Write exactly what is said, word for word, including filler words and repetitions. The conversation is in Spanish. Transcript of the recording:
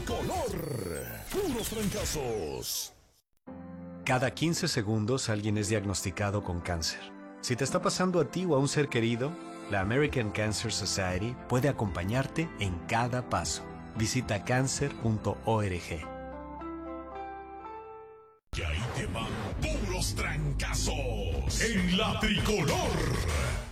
tricolor. Puros trancazos. Cada quince segundos alguien es diagnosticado con cáncer. Si te está pasando a ti o a un ser querido, la American Cancer Society puede acompañarte en cada paso. Visita cancer punto org. Y ahí te van puros trancazos en la tricolor.